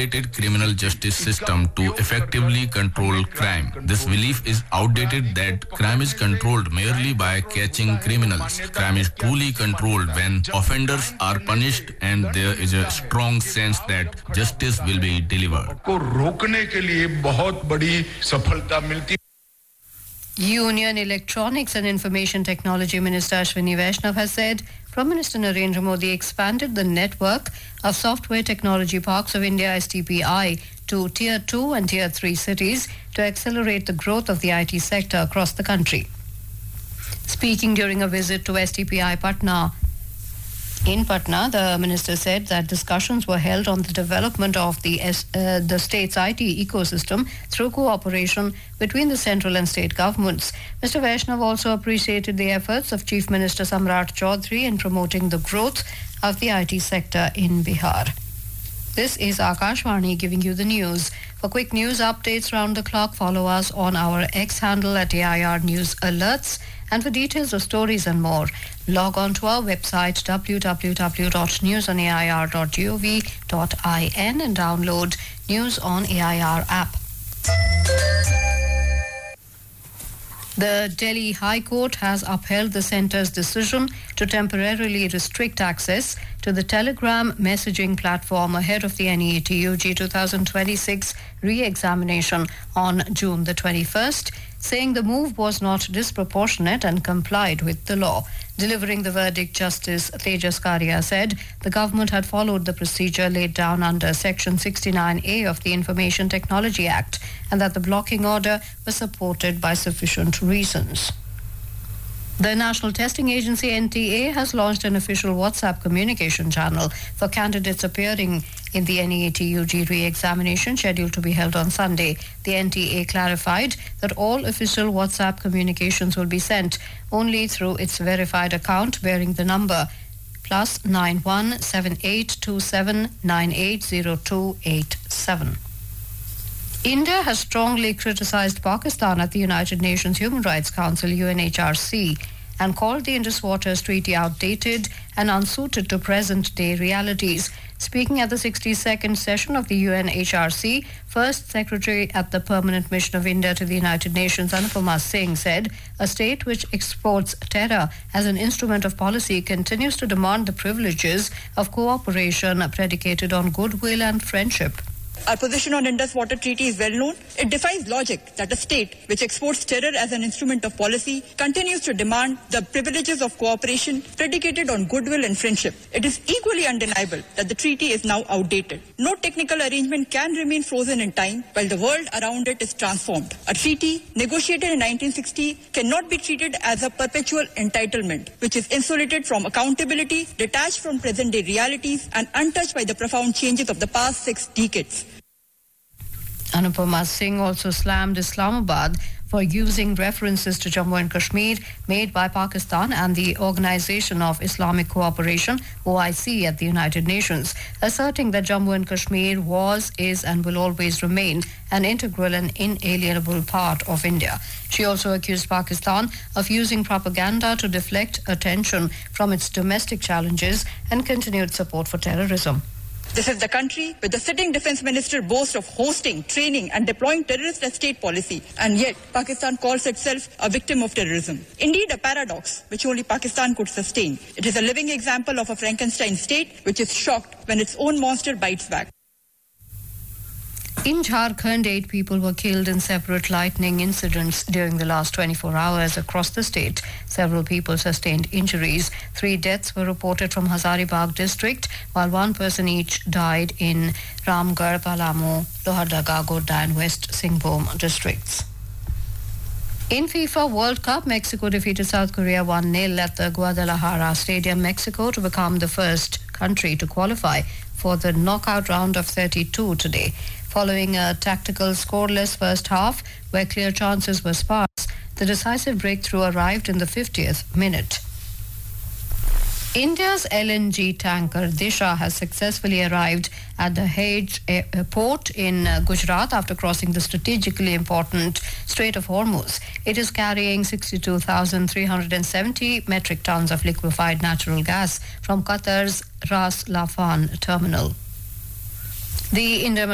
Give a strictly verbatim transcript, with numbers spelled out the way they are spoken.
outdated criminal justice system to effectively control crime. This belief is outdated that crime is controlled merely by catching criminals. Crime is truly controlled when offenders are punished and there is a strong sense that justice will be delivered. Union Electronics and Information Technology Minister Ashwini Vaishnav has said Prime Minister Narendra Modi expanded the network of software technology parks of India S T P I to Tier two and Tier three cities to accelerate the growth of the I T sector across the country. Speaking during a visit to S T P I Patna, in Patna, the minister said that discussions were held on the development of the uh, the state's I T ecosystem through cooperation between the central and state governments. Mister Vaishnav also appreciated the efforts of Chief Minister Samrat Chaudhary in promoting the growth of the I T sector in Bihar. This is Akashvani giving you the news. For quick news updates round the clock, follow us on our X handle at A I R News Alerts. And for details of stories and more, log on to our website w w w dot news on a i r dot gov dot in and download News on A I R app. The Delhi High Court has upheld the centre's decision to temporarily restrict access to the Telegram messaging platform ahead of the N E A T U G twenty twenty-six re-examination on June the twenty-first, saying the move was not disproportionate and complied with the law. Delivering the verdict, Justice Tejas Karia said the government had followed the procedure laid down under Section sixty-nine A of the Information Technology Act and that the blocking order was supported by sufficient reasons. The National Testing Agency N T A has launched an official WhatsApp communication channel for candidates appearing in the N E A T U G re-examination scheduled to be held on Sunday. The N T A clarified that all official WhatsApp communications will be sent only through its verified account bearing the number plus nine one seven eight two seven nine eight zero two eight seven. India has strongly criticized Pakistan at the United Nations Human Rights Council U N H R C and called the Indus Waters Treaty outdated and unsuited to present-day realities. Speaking at the sixty-second session of the U N H R C, First Secretary at the Permanent Mission of India to the United Nations, Anupama Singh, said a state which exports terror as an instrument of policy continues to demand the privileges of cooperation predicated on goodwill and friendship. Our position on Indus Water Treaty is well known. It defies logic that a state which exports terror as an instrument of policy continues to demand the privileges of cooperation predicated on goodwill and friendship. It is equally undeniable that the treaty is now outdated. No technical arrangement can remain frozen in time while the world around it is transformed. A treaty negotiated in nineteen sixty cannot be treated as a perpetual entitlement, which is insulated from accountability, detached from present-day realities, and untouched by the profound changes of the past six decades. Anupama Singh also slammed Islamabad for using references to Jammu and Kashmir made by Pakistan and the Organization of Islamic Cooperation, O I C, at the United Nations, asserting that Jammu and Kashmir was, is and will always remain an integral and inalienable part of India. She also accused Pakistan of using propaganda to deflect attention from its domestic challenges and continued support for terrorism. This is the country where the sitting defense minister boasts of hosting, training and deploying terrorists as state policy, and yet Pakistan calls itself a victim of terrorism. Indeed, a paradox which only Pakistan could sustain. It is a living example of a Frankenstein state which is shocked when its own monster bites back. In Jharkhand, eight people were killed in separate lightning incidents during the last twenty-four hours across the state. Several people sustained injuries. Three deaths were reported from Hazaribagh district, while one person each died in Ramgarh, Palamu, Lohardaga, Godda and West Singhbhum districts. In FIFA World Cup, Mexico defeated South Korea one nil at the Guadalajara Stadium, Mexico, to become the first country to qualify for the knockout round of thirty-two today. Following a tactical scoreless first half where clear chances were sparse, the decisive breakthrough arrived in the fiftieth minute. India's L N G tanker Disha has successfully arrived at the Dahej port in Gujarat after crossing the strategically important Strait of Hormuz. It is carrying sixty-two thousand three hundred seventy metric tons of liquefied natural gas from Qatar's Ras Laffan terminal. The Indian